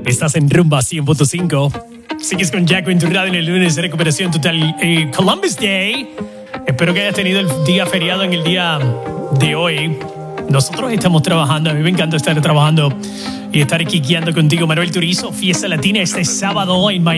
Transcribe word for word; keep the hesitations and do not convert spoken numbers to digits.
Estás en Rumba cien punto cinco. Sigues con Jacko en tu radio en el lunes de recuperación total. Eh, Columbus Day. Espero que hayas tenido el día feriado en el día de hoy. Nosotros estamos trabajando. A mí me encanta estar trabajando y estar aquí guiando contigo. Manuel Turizo, Fiesta Latina este sábado en Miami.